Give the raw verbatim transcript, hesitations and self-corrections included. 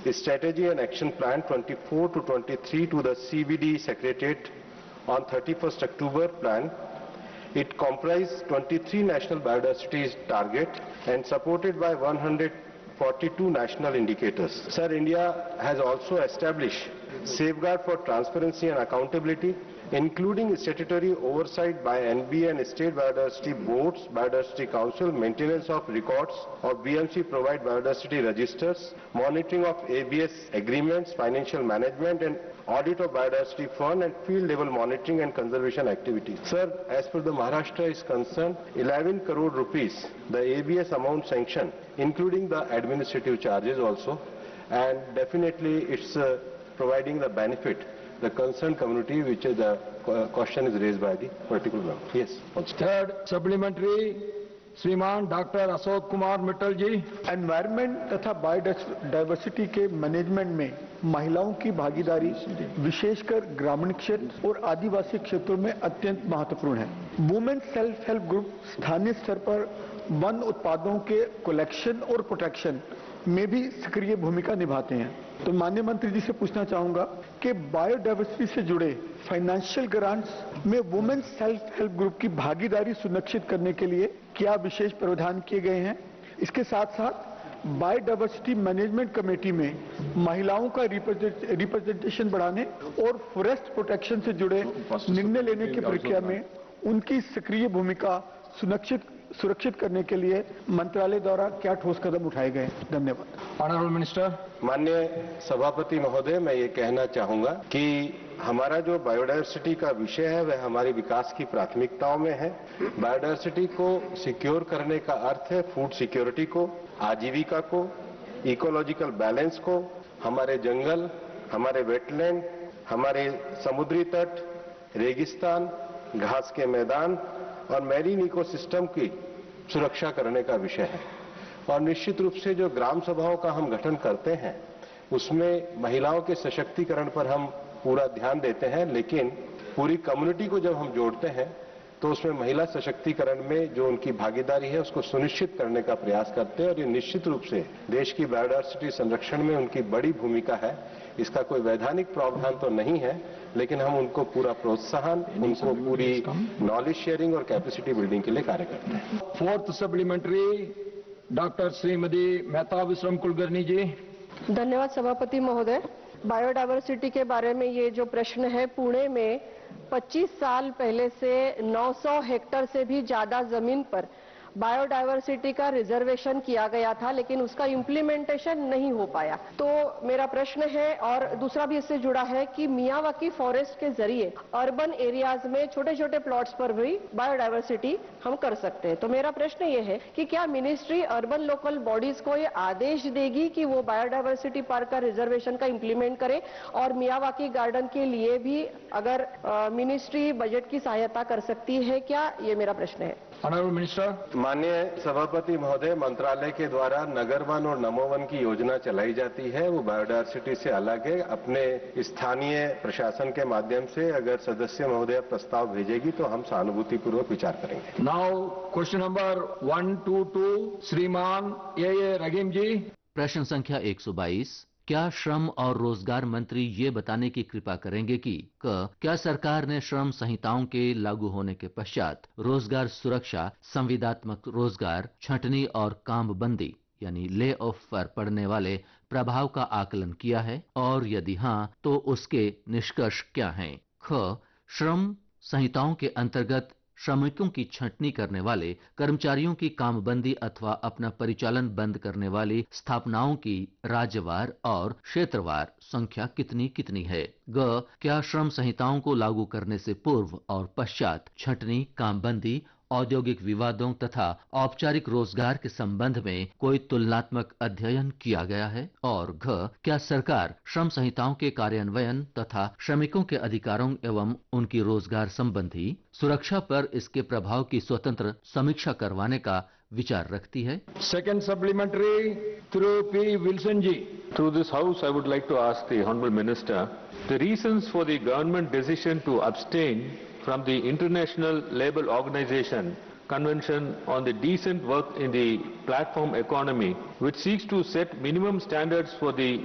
strategy and action plan twenty-four to twenty-three to the C B D Secretariat on thirty-first October plan. It comprised twenty-three national biodiversity targets and supported by one hundred forty-two national indicators. Sir, India has also established safeguard for transparency and accountability, including statutory oversight by N B A and state biodiversity boards, biodiversity council, maintenance of records of B M C provide biodiversity registers, monitoring of A B S agreements, financial management and audit of biodiversity fund and field level monitoring and conservation activities. Sir, as per the Maharashtra is concerned, eleven crore rupees, the A B S amount sanctioned, including the administrative charges also, and definitely it's uh, providing the benefit the concerned community, which is the question is raised by the particular member. Yes. Third supplementary, श्रीमान doctor Ashok Kumar Mittal जी। Environment तथा biodiversity के management में महिलाओं की भागीदारी विशेषकर ग्रामीण क्षेत्र और आदिवासी क्षेत्रों में अत्यंत महत्वपूर्ण है। वुमेन सेल्फ हेल्प ग्रुप स्थानीय स्तर पर वन उत्पादों के कलेक्शन और प्रोटेक्शन में भी सक्रिय भूमिका निभाते हैं। तो माननीय मंत्री जी से पूछना चाहूंगा कि बायोडाइवर्सिटी से जुड़े फाइनेंशियल ग्रांट्स में वुमेन सेल्फ हेल्प ग्रुप की भागीदारी सुनिश्चित करने के लिए क्या विशेष प्रावधान किए गए हैं। इसके साथ साथ बायोडाइवर्सिटी मैनेजमेंट कमेटी में महिलाओं का रिप्रेजेंटेशन बढ़ाने और फॉरेस्ट प्रोटेक्शन से जुड़े निर्णय लेने की प्रक्रिया में उनकी सक्रिय भूमिका सुनिश्चित सुरक्षित करने के लिए मंत्रालय द्वारा क्या ठोस कदम उठाए गए। धन्यवाद। Honourable minister. माननीय सभापति महोदय, मैं ये कहना चाहूंगा कि हमारा जो बायोडाइवर्सिटी का विषय है वह हमारी विकास की प्राथमिकताओं में है। बायोडाइवर्सिटी को सिक्योर करने का अर्थ है फूड सिक्योरिटी को, आजीविका को, इकोलॉजिकल बैलेंस को, हमारे जंगल, हमारे वेटलैंड, हमारे समुद्री तट, रेगिस्तान, घास के मैदान और मैरीन इकोसिस्टम की सुरक्षा करने का विषय है। और निश्चित रूप से जो ग्राम सभाओं का हम गठन करते हैं उसमें महिलाओं के सशक्तिकरण पर हम पूरा ध्यान देते हैं, लेकिन पूरी कम्युनिटी को जब हम जोड़ते हैं तो उसमें महिला सशक्तिकरण में जो उनकी भागीदारी है उसको सुनिश्चित करने का प्रयास करते हैं। और ये निश्चित रूप से देश की बायोडाइवर्सिटी संरक्षण में उनकी बड़ी भूमिका है। इसका कोई वैधानिक प्रावधान तो नहीं है, लेकिन हम उनको पूरा प्रोत्साहन, उनको पूरी नॉलेज शेयरिंग और कैपेसिटी बिल्डिंग के लिए कार्य करते हैं। Fourth supplementary, doctor Shrimati Mehta विश्रम Kulkarni जी। धन्यवाद सभापति महोदय। बायोडाइवर्सिटी के बारे में ये जो प्रश्न है, पुणे में पच्चीस साल पहले से नौ सौ हेक्टेयर से भी ज्यादा जमीन पर बायोडाइवर्सिटी का रिजर्वेशन किया गया था, लेकिन उसका इम्प्लीमेंटेशन नहीं हो पाया। तो मेरा प्रश्न है, और दूसरा भी इससे जुड़ा है कि मियावाकी फॉरेस्ट के जरिए अर्बन एरियाज में छोटे छोटे प्लॉट्स पर भी बायोडाइवर्सिटी हम कर सकते हैं। तो मेरा प्रश्न ये है कि क्या मिनिस्ट्री अर्बन लोकल बॉडीज को ये आदेश देगी कि वो बायोडाइवर्सिटी पार्क का रिजर्वेशन का इम्प्लीमेंट करे, और मियावाकी गार्डन के लिए भी अगर आ, मिनिस्ट्री बजट की सहायता कर सकती है क्या, ये मेरा प्रश्न है। Honourable minister. माननीय सभापति महोदय, मंत्रालय के द्वारा नगर वन और नमो वन की योजना चलाई जाती है, वो बायोडाइवर्सिटी से अलग है। अपने स्थानीय प्रशासन के माध्यम से अगर सदस्य महोदय प्रस्ताव भेजेगी तो हम सहानुभूतिपूर्वक विचार करेंगे। Now question number one two to, श्रीमान ए ए रहीम जी। प्रश्न संख्या एक सौ बाईस, क्या श्रम और रोजगार मंत्री ये बताने की कृपा करेंगे कि क, क्या सरकार ने श्रम संहिताओं के लागू होने के पश्चात रोजगार सुरक्षा, संविदात्मक रोजगार, छंटनी और कामबंदी यानी ले ऑफ पर पड़ने वाले प्रभाव का आकलन किया है, और यदि हाँ तो उसके निष्कर्ष क्या हैं? ख, श्रम संहिताओं के अंतर्गत श्रमिकों की छंटनी करने वाले कर्मचारियों की कामबंदी अथवा अपना परिचालन बंद करने वाली स्थापनाओं की राज्यवार और क्षेत्रवार संख्या कितनी कितनी है? ग, क्या श्रम संहिताओं को लागू करने से पूर्व और पश्चात छंटनी, कामबंदी, औद्योगिक विवादों तथा औपचारिक रोजगार के संबंध में कोई तुलनात्मक अध्ययन किया गया है? और घ, क्या सरकार श्रम संहिताओं के कार्यान्वयन तथा श्रमिकों के अधिकारों एवं उनकी रोजगार संबंधी सुरक्षा पर इसके प्रभाव की स्वतंत्र समीक्षा करवाने का विचार रखती है? Second supplementary, through P Wilson ji. Through this house, I would like to ask the Honourable Minister the reasons for the government decision to abstain from the International Labour Organization Convention on the Decent Work in the Platform Economy, which seeks to set minimum standards for the